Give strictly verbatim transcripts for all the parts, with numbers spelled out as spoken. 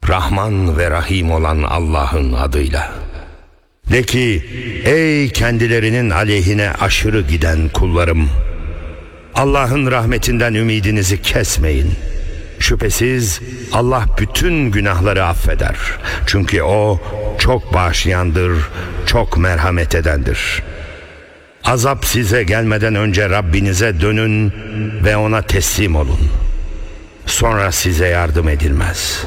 Rahman ve Rahim olan Allah'ın adıyla. De ki, ey kendilerinin aleyhine aşırı giden kullarım! Allah'ın rahmetinden ümidinizi kesmeyin. Şüphesiz Allah bütün günahları affeder. Çünkü O çok bağışlayandır, çok merhamet edendir. Azap size gelmeden önce Rabbinize dönün ve O'na teslim olun. Sonra size yardım edilmez.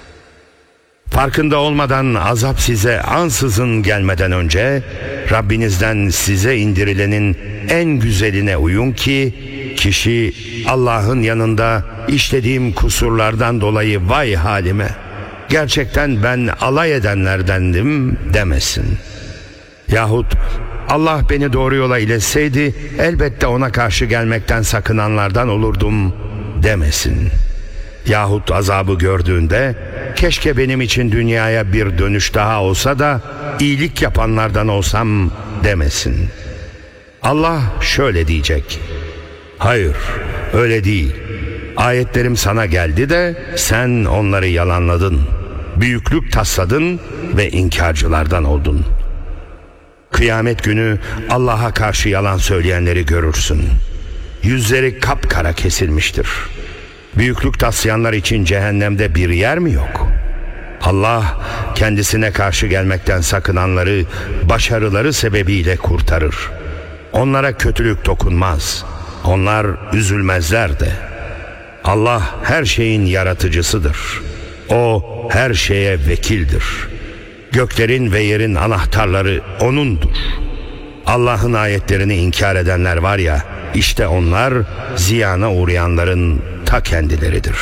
Farkında olmadan azap size ansızın gelmeden önce Rabbinizden size indirilenin en güzeline uyun ki kişi Allah'ın yanında işlediğim kusurlardan dolayı vay halime, gerçekten ben alay edenlerdendim demesin. Yahut Allah beni doğru yola iletseydi elbette ona karşı gelmekten sakınanlardan olurdum demesin. Yahut azabı gördüğünde keşke benim için dünyaya bir dönüş daha olsa da iyilik yapanlardan olsam demesin. Allah şöyle diyecek: hayır, öyle değil. Ayetlerim sana geldi de sen onları yalanladın. Büyüklük tasladın ve inkarcılardan oldun. Kıyamet günü Allah'a karşı yalan söyleyenleri görürsün. Yüzleri kapkara kesilmiştir. Büyüklük taslayanlar için cehennemde bir yer mi yok? Allah kendisine karşı gelmekten sakınanları başarıları sebebiyle kurtarır. Onlara kötülük dokunmaz. Onlar üzülmezler de. Allah her şeyin yaratıcısıdır. O her şeye vekildir. Göklerin ve yerin anahtarları O'nundur. Allah'ın ayetlerini inkar edenler var ya, işte onlar ziyana uğrayanların ta kendileridir.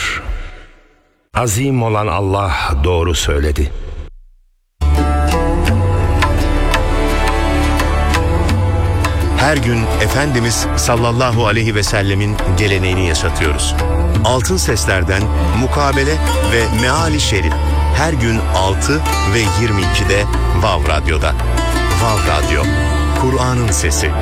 Azim olan Allah doğru söyledi. Her gün Efendimiz sallallahu aleyhi ve sellemin geleneğini yaşatıyoruz. Altın Sesler'den Mukabele ve Meali Şerif her gün altı ve yirmi ikide Vav Radyo'da. Vav Radyo, Kur'an'ın sesi.